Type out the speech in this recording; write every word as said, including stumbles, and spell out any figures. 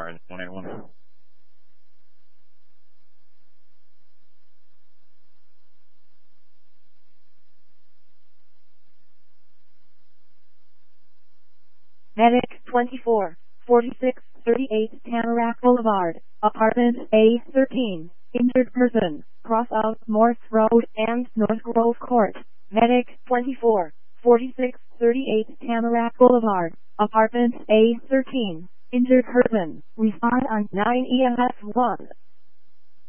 Boulevard, one eight one. Medic twenty-four, forty-six, thirty-eight Tamarack Boulevard, apartment A thirteen, injured person, cross of Morse Road and North Grove Court. Medic twenty-four, forty-six, thirty-eight Tamarack Boulevard, apartment A thirteen, injured person, respond on nine E M S one.